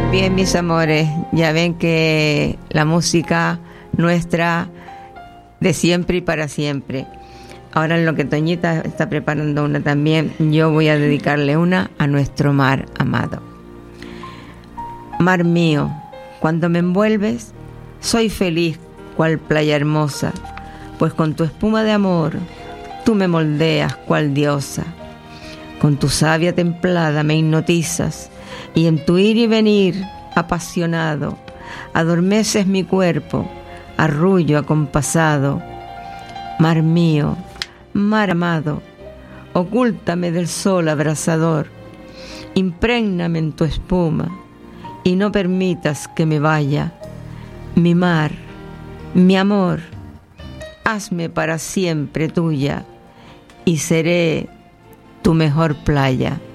Bien, mis amores, ya ven que la música nuestra de siempre y para siempre. Ahora en lo que Toñita está preparando una también, yo voy a dedicarle una a nuestro mar amado. Mar mío, cuando me envuelves, soy feliz cual playa hermosa, pues con tu espuma de amor, tú me moldeas cual diosa. Con tu savia templada me hipnotizas, y en tu ir y venir apasionado, adormeces mi cuerpo, arrullo acompasado. Mar mío, mar amado, ocúltame del sol abrasador, imprégname en tu espuma, y no permitas que me vaya. Mi mar, mi amor, hazme para siempre tuya, y seré tu mejor playa.